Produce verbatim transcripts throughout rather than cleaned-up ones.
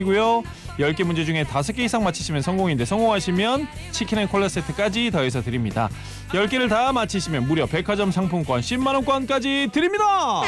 고요. 열 개 문제 중에 다섯 개 이상 맞히시면 성공인데 성공하시면 치킨 앤 콜라 세트까지 더해서 드립니다. 열 개를 다 맞히시면 무려 백화점 상품권 십만 원권까지 드립니다.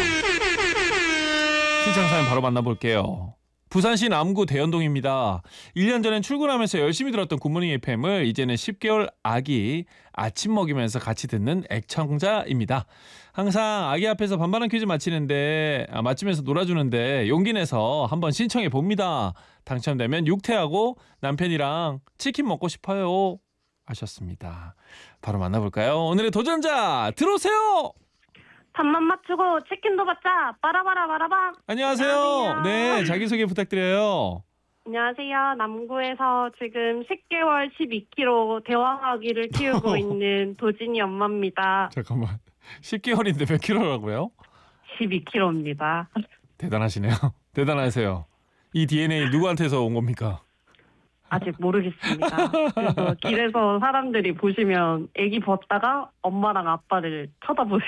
신청 사연 바로 만나볼게요. 부산시 남구 대연동입니다. 일 년 전엔 출근하면서 열심히 들었던 굿모닝 에프엠을 이제는 십 개월 아기 아침 먹이면서 같이 듣는 애청자입니다. 항상 아기 앞에서 반반한 퀴즈 맞히는데 아, 맞히면서 놀아주는데 용기 내서 한번 신청해 봅니다. 당첨되면 육퇴하고 남편이랑 치킨 먹고 싶어요 하셨습니다. 바로 만나볼까요? 오늘의 도전자 들어오세요. 밥만 맞추고 치킨도 받자. 빠라바라 바라밤. 안녕하세요. 안녕하세요. 네, 자기소개 부탁드려요. 안녕하세요. 남구에서 지금 십 개월 십이 킬로그램 대왕아기를 키우고 있는 도진이 엄마입니다. 잠깐만. 십 개월인데 몇 킬로라고요? 십이 킬로그램입니다. 대단하시네요. 대단하세요. 이 디엔에이 누구한테서 온 겁니까? 아직 모르겠습니다. 그래서 길에서 사람들이 보시면 애기 벗다가 엄마랑 아빠를 쳐다보세요.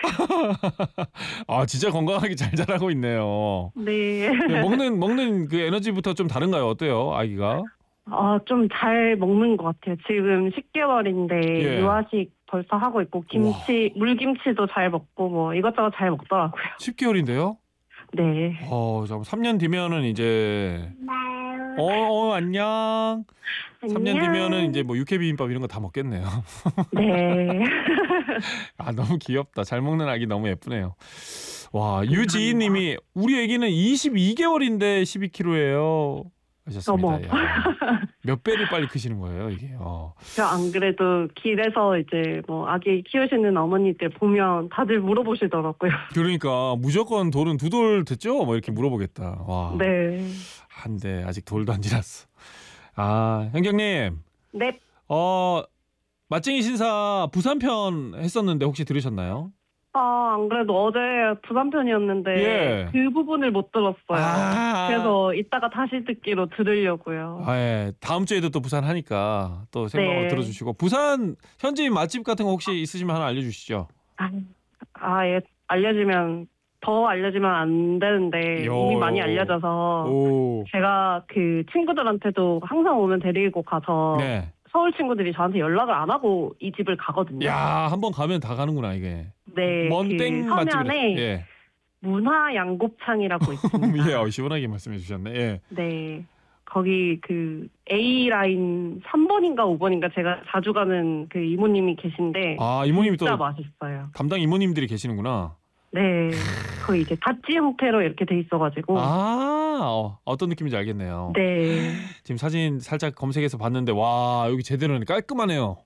아, 진짜 건강하게 잘 자라고 있네요. 네. 네, 먹는 먹는 그 에너지부터 좀 다른가요? 어때요, 아기가? 어, 좀 잘 먹는 것 같아요. 지금 십 개월인데 예. 유아식 벌써 하고 있고 김치, 우와. 물김치도 잘 먹고 뭐 이것저것 잘 먹더라고요. 십 개월인데요? 네. 어, 잠깐 삼 년 뒤면은 이제 어, 어 안녕. 삼 년 뒤면은 이제 뭐 육회 비빔밥 이런 거 다 먹겠네요. 네. 아, 너무 귀엽다. 잘 먹는 아기 너무 예쁘네요. 와, 유지희 님이 우리 아기는 이십이 개월인데 십이 킬로그램예요. 하셨습니다. 몇 배를 빨리 크시는 거예요, 이게? 어. 저 안 그래도 길에서 이제 뭐 아기 키우시는 어머니들 보면 다들 물어보시더라고요. 그러니까 무조건 돌은 두 돌 됐죠? 뭐 이렇게 물어보겠다. 와. 네. 한데 아직 돌도 안 지났어. 아, 현경님. 네. 어, 맛쟁이 신사 부산편 했었는데 혹시 들으셨나요? 아, 안 그래도 어제 부산편이었는데 예. 그 부분을 못 들었어요. 아. 그래서 이따가 다시 듣기로 들으려고요. 아, 예. 다음 주에도 또 부산 하니까 또 생각을 네. 들어주시고 부산 현지인 맛집 같은 거 혹시 있으시면 하나 알려주시죠. 아, 아, 예. 알려주면 더 알려주면 안 되는데 요. 이미 많이 알려져서 오. 제가 그 친구들한테도 항상 오면 데리고 가서 네. 서울 친구들이 저한테 연락을 안 하고 이 집을 가거든요. 야, 한번 가면 다 가는구나 이게. 네, 먼땡 그 맛집이라. 서면에 예. 문화 양곱창이라고 있습니다. 예, 어, 시원하게 말씀해 주셨네. 예. 네, 거기 그 A 라인 삼 번인가 오 번인가 제가 자주 가는 그 이모님이 계신데 아, 이모님이 또 진짜 맛있어요. 담당 이모님들이 계시는구나. 네, 거의 이제 다찌 형태로 이렇게 돼 있어가지고. 아, 어, 어떤 느낌인지 알겠네요. 네, 지금 사진 살짝 검색해서 봤는데 와, 여기 제대로는 깔끔하네요.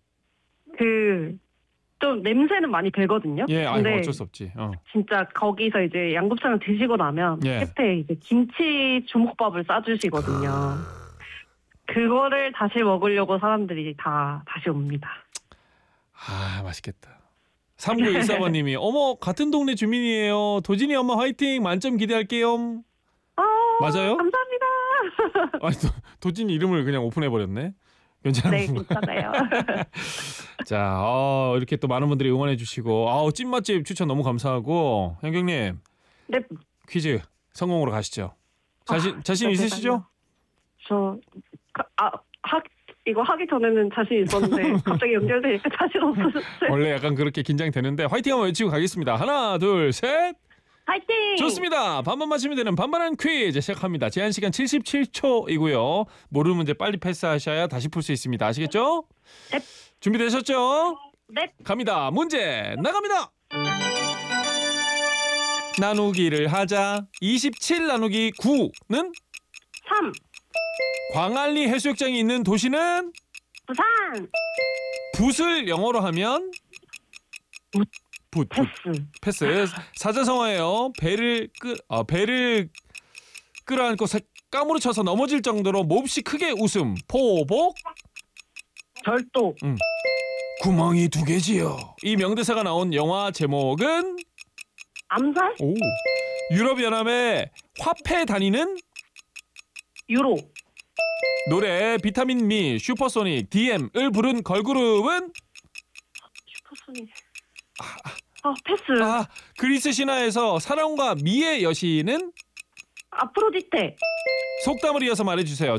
그 좀 냄새는 많이 배거든요. 예, 아이고 근데 어쩔 수 없지. 어. 진짜 거기서 이제 양곱창을 드시고 나면 예. 끝에 이제 김치 주먹밥을 싸주시거든요. 그거를 다시 먹으려고 사람들이 다 다시 옵니다. 아, 맛있겠다. 삼구일사 번님이 어머 같은 동네 주민이에요. 도진이 엄마 화이팅 만점 기대할게요. 아, 맞아요? 감사합니다. 아니, 도, 도진이 이름을 그냥 오픈해버렸네. 괜찮아요? 네, 괜찮아요. 자, 어, 이렇게 또 많은 분들이 응원해 주시고 아우 찐맛집 추천 너무 감사하고 현경님 네, 퀴즈 성공으로 가시죠. 자신 아, 자신 네, 있으시죠? 저 아, 하, 이거 하기 전에는 자신 있었는데 갑자기 연결되니까 자신 없어졌어요. 원래 약간 그렇게 긴장되는데 화이팅 한번 외치고 가겠습니다. 하나 둘 셋. 화이팅! 좋습니다. 반반 맞히면 되는 반반한 퀴즈 시작합니다. 제한 시간 칠십칠 초이고요. 모르는 문제 빨리 패스하셔야 다시 풀 수 있습니다. 아시겠죠? 네. 준비되셨죠? 네, 갑니다. 문제 나갑니다. 나누기를 하자. 이십칠 나누기 구는 삼, 광안리 해수욕장이 있는 도시는 부산, 붓을 영어로 하면 붓. 붓, 붓. 패스. 패스. 사자성어예요. 배를 끄 어, 배를 끌어안고 사, 까무러쳐서 넘어질 정도로 몹시 크게 웃음. 포복. 절도. 음. 구멍이 두 개지요. 이 명대사가 나온 영화 제목은 암살, 오. 유럽 연합의 화폐 단위는 유로, 노래 비타민 미, 슈퍼소닉, 디엠을 부른 걸그룹은 슈퍼소닉. 아, 패스. 아, 그리스 신화에서 사랑과 미의 여신은 아프로디테. 속담을 이어서 말해주세요.